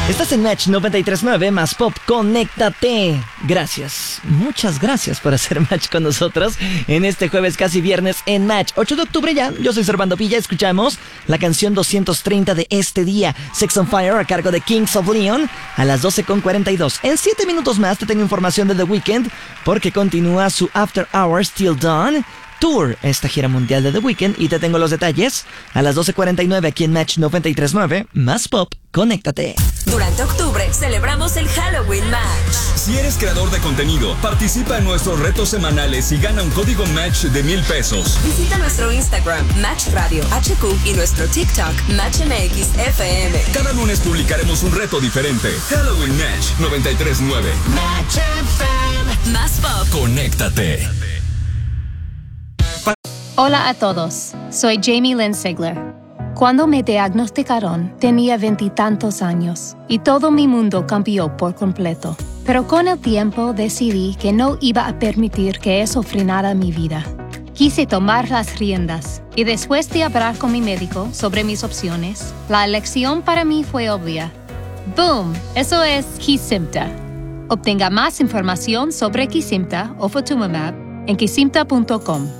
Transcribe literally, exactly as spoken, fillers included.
Estás en Match noventa y tres punto nueve más Pop, conéctate. Gracias, muchas gracias por hacer Match con nosotros en este jueves casi viernes en Match. ocho de octubre ya, yo soy Servando Pilla. Escuchamos la canción doscientos treinta de este día, Sex on Fire, a cargo de Kings of Leon, a las doce con cuarenta y dos. En siete minutos más te tengo información de The Weeknd, porque continúa su After Hours Till Dawn Tour, esta gira mundial de The Weeknd, y te tengo los detalles a las doce cuarenta y nueve aquí en Match noventa y tres punto nueve más Pop, conéctate. Durante octubre celebramos el Halloween Match. Si eres creador de contenido, participa en nuestros retos semanales y gana un código Match de mil pesos. Visita nuestro Instagram, Match Radio H Q, y nuestro TikTok, Match M X F M. Cada lunes publicaremos un reto diferente. Halloween Match noventa y tres punto nueve. Match F M. Más Pop. Conéctate. Hola a todos, soy Jamie Lynn Sigler. Cuando me diagnosticaron, tenía veintitantos años y todo mi mundo cambió por completo. Pero con el tiempo decidí que no iba a permitir que eso frenara mi vida. Quise tomar las riendas y después de hablar con mi médico sobre mis opciones, la elección para mí fue obvia. ¡Boom! Eso es Kesimpta. Obtenga más información sobre Kesimpta o Ofatumumab en kesimpta punto com.